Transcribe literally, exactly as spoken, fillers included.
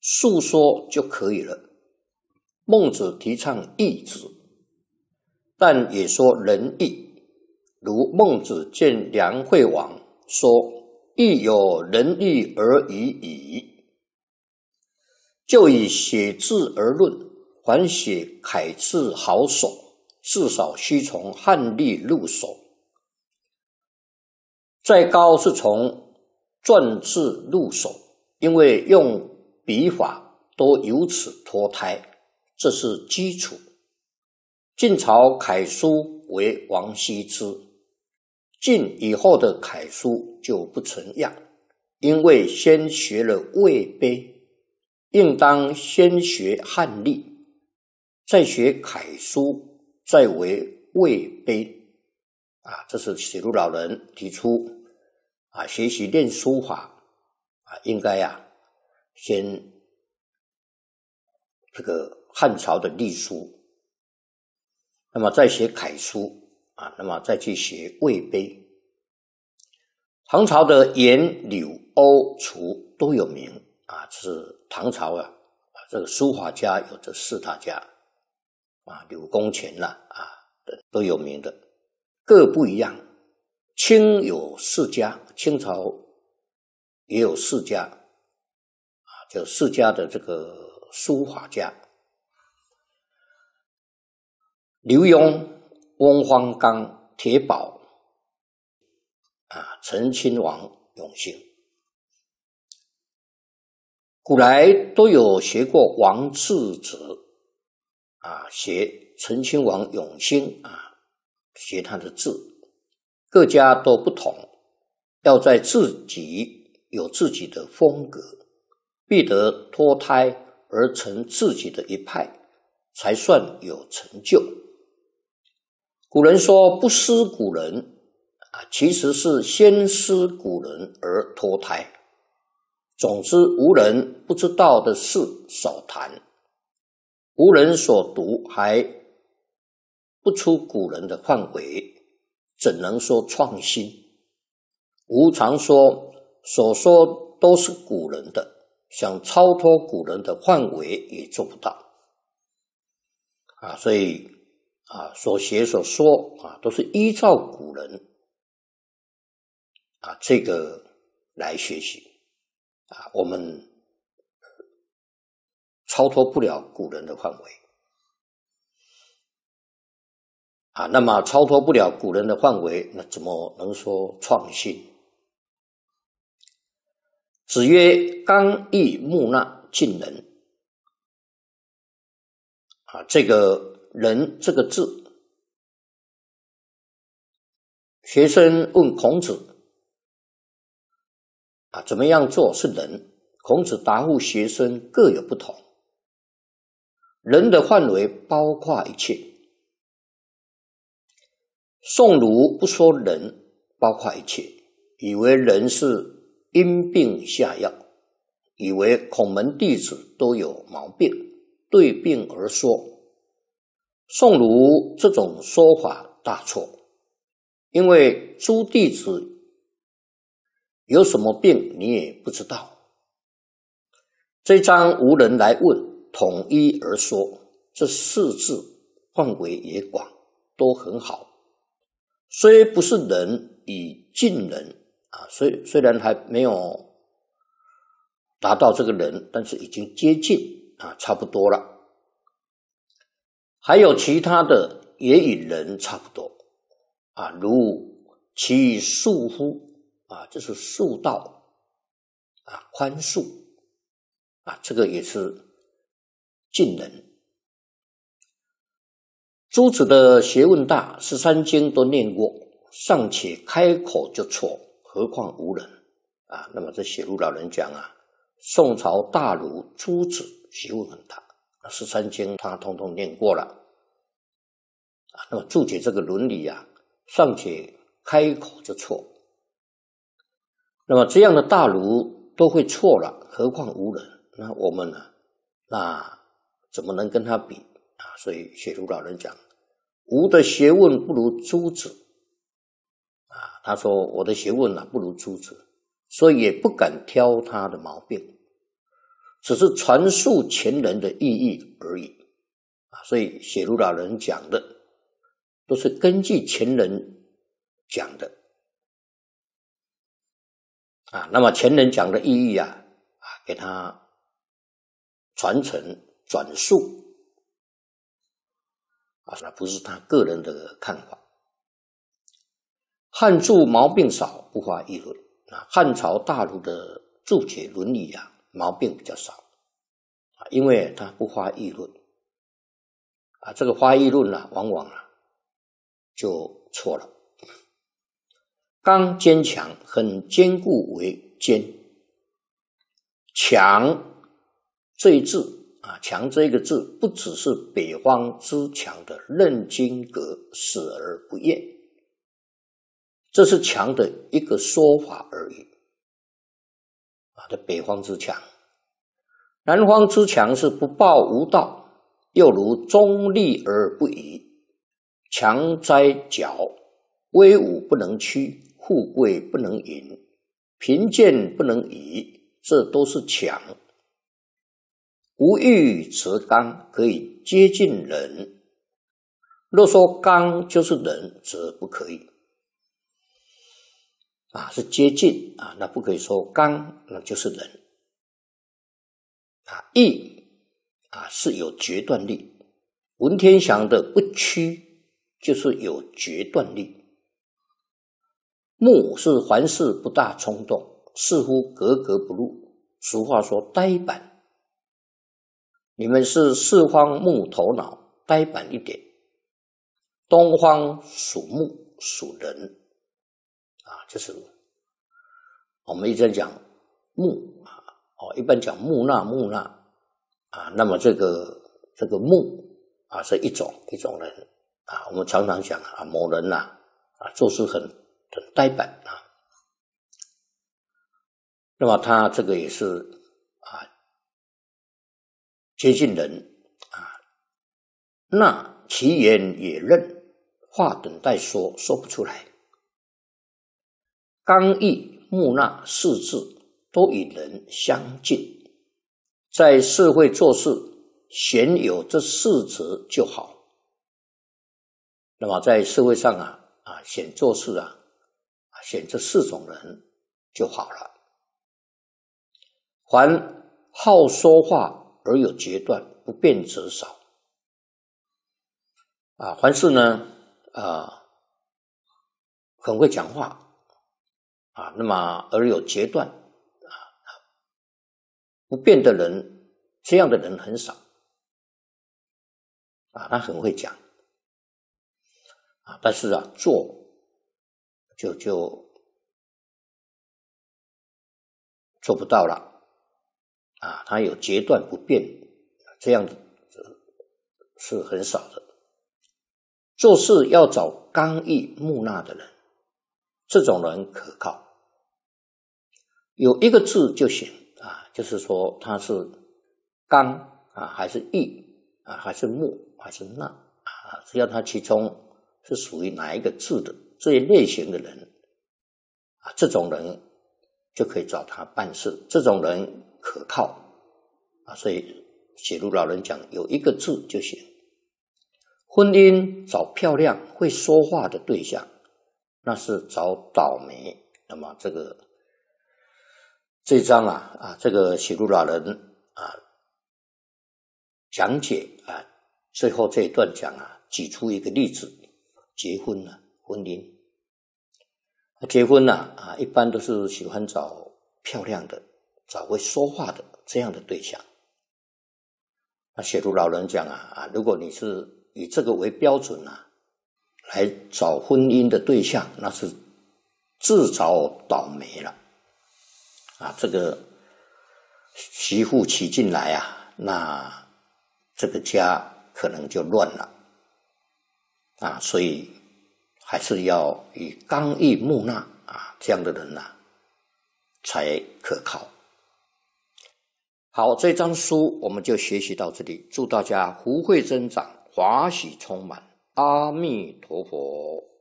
述说就可以了。孟子提倡义之，但也说仁义，如孟子见梁惠王说：“亦有仁义而已矣。”就以写字而论，凡写楷字好手，至少须从汉隶入手，再高是从篆字入手，因为用笔法都由此脱胎，这是基础。晋朝楷书为王羲之，晋以后的楷书就不成样，因为先学了魏碑，应当先学汉隶，再学楷书，再为魏碑。啊，这是写入老人提出啊，学习练书法啊，应该呀、啊，先这个汉朝的隶书，那么再写楷书啊，那么再去学魏碑。唐朝的颜、柳、欧、楚都有名啊，这是唐朝啊，啊这个书法家有这四大家啊，柳公权啦啊，都有名的，各不一样。清有四家，清朝也有四家啊，就四家的这个书法家。刘墉、翁方刚、铁宝啊，陈亲王、永兴，古来都有学过王字者啊，学陈亲王、永兴啊，学他的字。各家都不同，要在自己有自己的风格，必得脱胎而成自己的一派，才算有成就。古人说不思古人啊，其实是先思古人而脱胎。总之，无人不知道的事少谈，无人所读还不出古人的范围，怎能说创新？吾常说，所说都是古人的，想超脱古人的范围也做不到啊！所以啊，所学所说啊，都是依照古人啊这个来学习啊，我们超脱不了古人的范围啊，那么超脱不了古人的范围，那怎么能说创新？子曰：“刚毅木讷，近人。”啊，这个人这个字，学生问孔子啊，怎么样做是仁？孔子答复学生各有不同。仁的范围包括一切。宋儒不说仁，包括一切，以为仁是因病下药，以为孔门弟子都有毛病，对病而说。宋儒这种说法大错，因为诸弟子有什么病你也不知道。这章无人来问，统一而说，这四字范围也广，都很好。虽不是仁，以近人啊，虽虽然还没有达到这个人，但是已经接近啊，差不多了。还有其他的也与人差不多啊，如其恕乎啊，这是恕道啊，宽恕啊，这个也是近人。朱子的学问大，十三经都念过，尚且开口就错，何况无人啊？那么这写入老人讲啊，宋朝大儒朱子学问很大，十三经他通通念过了啊。那么注解这个伦理啊，尚且开口就错，那么这样的大儒都会错了，何况无人？那我们呢？那怎么能跟他比啊？所以写入老人讲，吾的学问不如朱子啊。他说我的学问啊不如朱子，所以也不敢挑他的毛病。 只是传述前人的意义而已啊。所以写如老人讲的都是根据前人讲的啊。那么前人讲的意义啊，啊，给他传承转述啊，那不是他个人的看法。汉注毛病少，不乏议论啊。汉朝大陆的注解《论语》啊，毛病比较少啊，因为它不发议论啊。这个发议论啊，往往啊就错了。刚坚强，很坚固为坚。强这一字啊，强这一个字，不只是北方之强的任金阁死而不厌，这是强的一个说法而已啊。这北方之强，南方之强是不暴无道，又如中立而不移，强哉矫，威武不能屈，富贵不能淫，贫贱不能移，这都是强。无欲则刚，可以接近人。若说刚就是人，则不可以啊，是接近啊，那不可以说刚，那就是人啊。义啊是有决断力，文天祥的不屈就是有决断力。木是凡事不大冲动，似乎格格不入，俗话说呆板。你们是四方木头脑，呆板一点。东方属木属人啊，就是我们一直在讲木啊，哦，一般讲木讷木讷啊，那么这个这个木啊是一种一种人啊，我们常常讲啊，某人呐 啊, 啊做事很很呆板啊，那么他这个也是啊接近人啊，那其言也任，话等待说，说不出来。刚毅木讷四字都与人相近，在社会做事鲜有这四则就好。那么在社会上啊啊显做事啊显这四种人就好了。凡好说话而有决断，不辩则少啊。凡是呢啊很会讲话啊，那么而有决断啊不辩的人，这样的人很少啊。他很会讲啊，但是啊做就就做不到了啊。他有决断不辩，这样是很少的。做事要找刚毅木讷的人，这种人可靠。有一个字就行啊，就是说他是刚啊，还是毅啊，还是木，还是讷啊，只要他其中是属于哪一个字的这一类型的人啊，这种人就可以找他办事，这种人可靠啊。所以写入老人讲，有一个字就行。婚姻找漂亮会说话的对象，那是找倒霉。那么这个这一章啊啊，这个写入老人啊讲解啊，最后这一段讲啊，举出一个例子，结婚啊，婚姻。结婚啊啊，一般都是喜欢找漂亮的，找会说话的这样的对象。那写入老人讲啊啊，如果你是以这个为标准啊，来找婚姻的对象，那是自找倒霉了啊！这个媳妇娶进来啊，那这个家可能就乱了啊！所以还是要以刚毅木讷啊这样的人啊才可靠。好，这张书我们就学习到这里，祝大家福慧增长，华喜充满，阿弥陀佛。